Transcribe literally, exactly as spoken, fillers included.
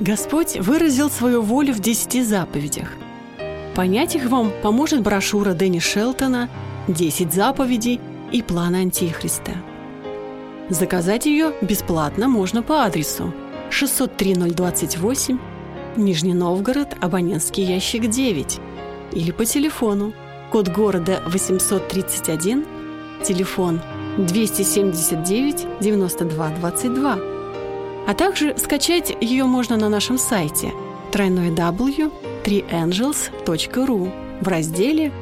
Господь выразил свою волю в десяти заповедях. Понять их вам поможет брошюра Дэнни Шелтона «Десять заповедей и план Антихриста». Заказать ее бесплатно можно по адресу шестьсот три ноль двадцать восемь, Нижний Новгород, абонентский ящик девять, или по телефону, код города восемьсот тридцать один, телефон двести семьдесят девять девяносто два двадцать два. А также скачать ее можно на нашем сайте дабл ю дабл ю дабл ю точка три энджелс точка ру в разделе